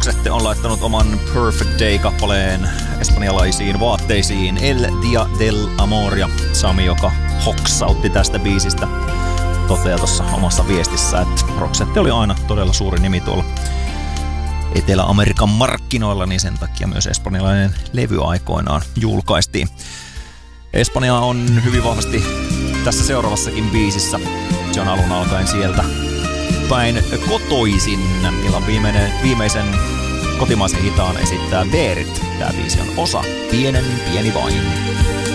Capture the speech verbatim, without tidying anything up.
Roxette on laittanut oman Perfect Day-kappaleen espanjalaisiin vaatteisiin. El Dia del Amor, ja Sami, joka hoksautti tästä biisistä, toteaa tuossa omassa viestissä, että Roxette oli aina todella suuri nimi tuolla Etelä-Amerikan markkinoilla, niin sen takia myös espanjalainen levy aikoinaan julkaistiin. Espanja on hyvin vahvasti tässä seuraavassakin biisissä. Se on alun alkaen sieltä päin kotoisin. Illan viimeinen, viimeisen kotimaisen hitaan esittää Berit. Tää biisi on osa Pienen pieni vain.